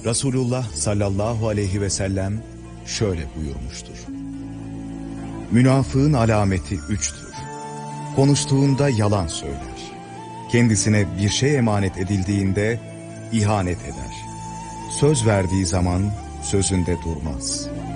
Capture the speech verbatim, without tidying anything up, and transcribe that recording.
Resulullah sallallahu aleyhi ve sellem şöyle buyurmuştur. Münafığın alameti üçtür. Konuştuğunda yalan söyler. Kendisine bir şey emanet edildiğinde ihanet eder. Söz verdiği zaman sözünde durmaz.